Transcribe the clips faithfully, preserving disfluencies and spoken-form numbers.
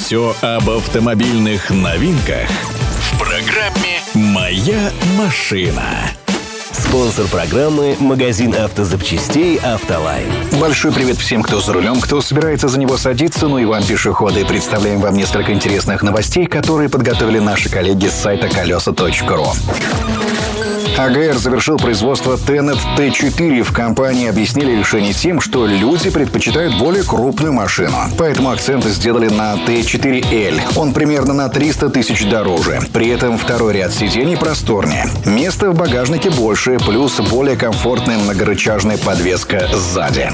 Все об автомобильных новинках в программе «Моя машина». Спонсор программы – магазин автозапчастей «Автолайн». Большой привет всем, кто за рулем, кто собирается за него садиться, ну и вам, пешеходы. Представляем вам несколько интересных новостей, которые подготовили наши коллеги с сайта колеса точка ру. АГР завершил производство Tenet Т четыре. В компании объяснили решение тем, что люди предпочитают более крупную машину. Поэтому акценты сделали на Т четыре Л. Он примерно на триста тысяч дороже. При этом второй ряд сидений просторнее. Места в багажнике больше, плюс более комфортная многорычажная подвеска сзади.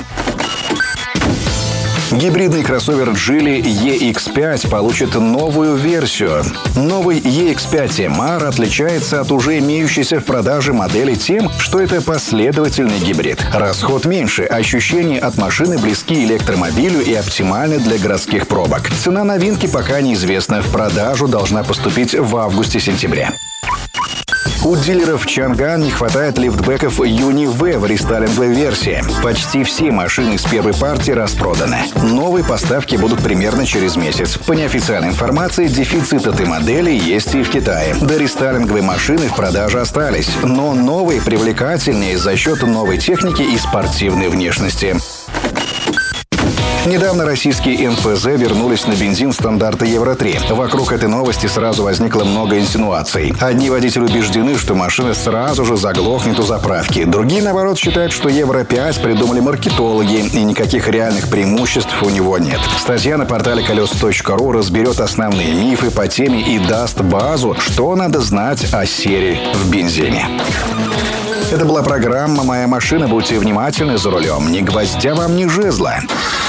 Гибридный кроссовер Geely Е Икс пять получит новую версию. Новый Е Икс пять эм ар отличается от уже имеющейся в продаже модели тем, что это последовательный гибрид. Расход меньше, ощущения от машины близки электромобилю и оптимальны для городских пробок. Цена новинки пока неизвестна. В продажу должна поступить в августе-сентябре. У дилеров Чанган не хватает лифтбеков Юни-В в рестайлинговой версии. Почти все машины из первой партии распроданы. Новые поставки будут примерно через месяц. По неофициальной информации, дефицит этой модели есть и в Китае. До рестайлинговые машины в продаже остались, но новые привлекательнее за счет новой техники и спортивной внешности. Недавно российские эн пэ зэ вернулись на бензин стандарта Евро три. Вокруг этой новости сразу возникло много инсинуаций. Одни водители убеждены, что машина сразу же заглохнет у заправки. Другие, наоборот, считают, что Евро пять придумали маркетологи, и никаких реальных преимуществ у него нет. Статья на портале колеса точка ру разберет основные мифы по теме и даст базу, что надо знать о серии в бензине. Это была программа «Моя машина». Будьте внимательны за рулем. Ни гвоздя вам, ни жезла.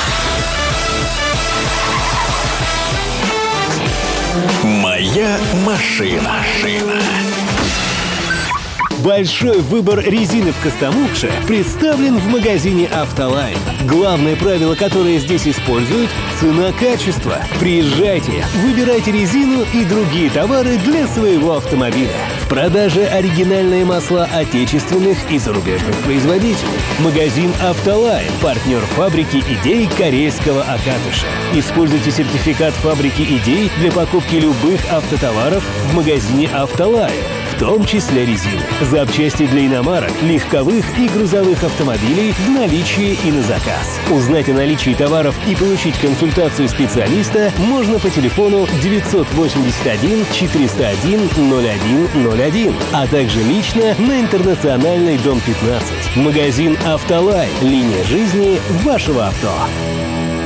«Моя машина». Большой выбор резины в Костомукше представлен в магазине «Автолайн». Главное правило, которое здесь используют – цена-качество. Приезжайте, выбирайте резину и другие товары для своего автомобиля. В продаже оригинальные масла отечественных и зарубежных производителей. Магазин «Автолайн» – партнер фабрики идей корейского Акатыша. Используйте сертификат фабрики идей для покупки любых автотоваров в магазине «Автолайн», в том числе резины. Запчасти для иномарок, легковых и грузовых автомобилей в наличии и на заказ. Узнать о наличии товаров и получить консультацию специалиста можно по телефону девятьсот восемьдесят один четыреста один ноль один ноль один, а также лично на Интернациональной, дом пятнадцать. Магазин «Автолайн». Линия жизни вашего авто.